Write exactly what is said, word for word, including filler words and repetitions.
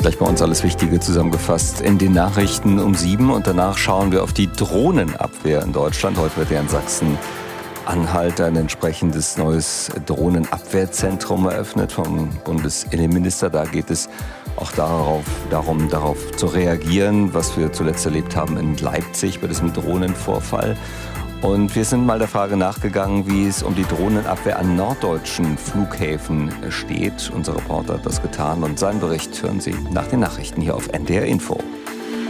Gleich bei uns alles Wichtige zusammengefasst in den Nachrichten um sieben. Und danach schauen wir auf die Drohnenabwehr in Deutschland. Heute wird ja in Sachsen-Anhalt ein entsprechendes neues Drohnenabwehrzentrum eröffnet vom Bundesinnenminister. Da geht es auch darauf, darum, darauf zu reagieren, was wir zuletzt erlebt haben in Leipzig bei diesem Drohnenvorfall. Und wir sind mal der Frage nachgegangen, wie es um die Drohnenabwehr an norddeutschen Flughäfen steht. Unser Reporter hat das getan und seinen Bericht hören Sie nach den Nachrichten hier auf N D R Info.